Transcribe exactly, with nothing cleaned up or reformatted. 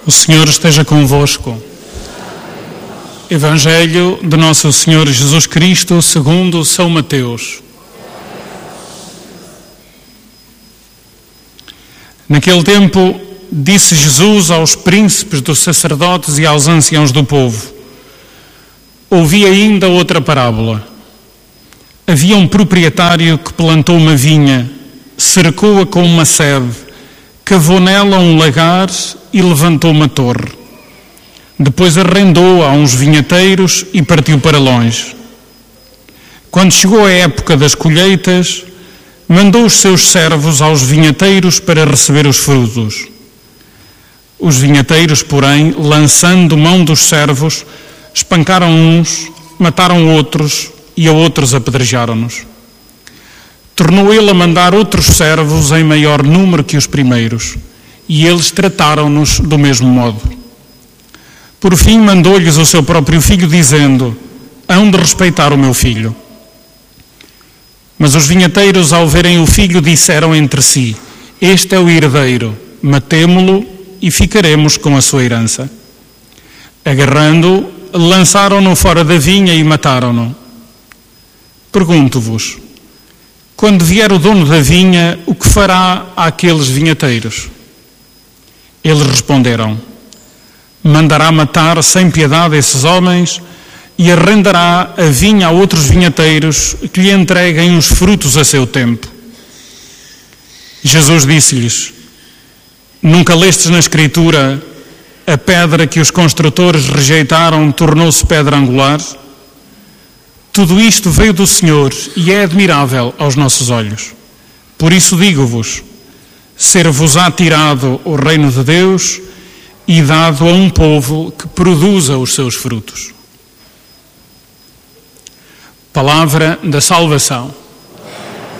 O Senhor esteja convosco. Evangelho de Nosso Senhor Jesus Cristo segundo São Mateus. Naquele tempo, disse Jesus aos príncipes dos sacerdotes e aos anciãos do povo: ouvi ainda outra parábola. Havia um proprietário que plantou uma vinha, cercou-a com uma sebe, cavou nela um lagar e levantou uma torre. Depois arrendou-a a uns vinhateiros e partiu para longe. Quando chegou a época das colheitas, mandou os seus servos aos vinhateiros para receber os frutos. Os vinhateiros, porém, lançando mão dos servos, espancaram uns, mataram outros e a outros apedrejaram-nos. Tornou ele a mandar outros servos em maior número que os primeiros, e eles trataram-nos do mesmo modo. Por fim, mandou-lhes o seu próprio filho, dizendo: hão de respeitar o meu filho. Mas os vinhateiros, ao verem o filho, disseram entre si: este é o herdeiro, matemo-lo e ficaremos com a sua herança. Agarrando-o, lançaram-no fora da vinha e mataram-no. Pergunto-vos: quando vier o dono da vinha, o que fará àqueles vinhateiros? Eles responderam: mandará matar sem piedade esses homens e arrendará a vinha a outros vinhateiros que lhe entreguem os frutos a seu tempo. Jesus disse-lhes: nunca lestes na Escritura: a pedra que os construtores rejeitaram tornou-se pedra angular? Tudo isto veio do Senhor e é admirável aos nossos olhos. Por isso digo-vos: ser-vos-á tirado o reino de Deus e dado a um povo que produza os seus frutos. Palavra da salvação.